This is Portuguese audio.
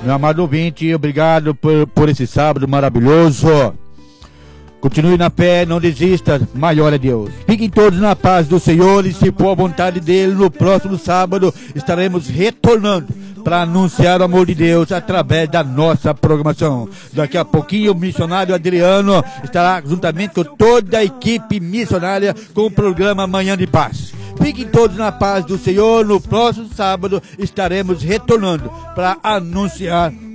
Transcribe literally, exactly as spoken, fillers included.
Meu amado ouvinte, obrigado por, por esse sábado maravilhoso. Continue na fé, não desista, maior é Deus. Fiquem todos na paz do Senhor e, se for a vontade dele, no próximo sábado estaremos retornando para anunciar o amor de Deus através da nossa programação. Daqui a pouquinho o missionário Adriano estará juntamente com toda a equipe missionária com o programa Manhã de Paz. Fiquem todos na paz do Senhor. No próximo sábado estaremos retornando para anunciar